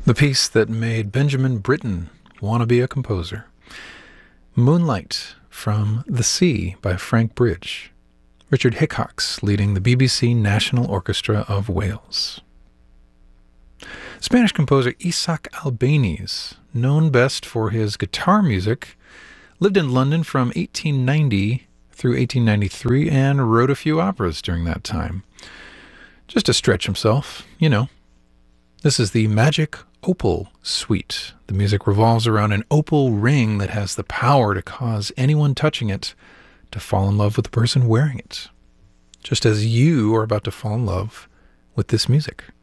The piece that made Benjamin Britten want to be a composer. Moonlight from The Sea by Frank Bridge. Richard Hickox leading the BBC National Orchestra of Wales. Spanish composer Isaac Albéniz, known best for his guitar music, lived in London from 1890 through 1893 and wrote a few operas during that time. Just to stretch himself, you know. This is the Magic Opal Suite. The music revolves around an opal ring that has the power to cause anyone touching it to fall in love with the person wearing it. Just as you are about to fall in love with this music.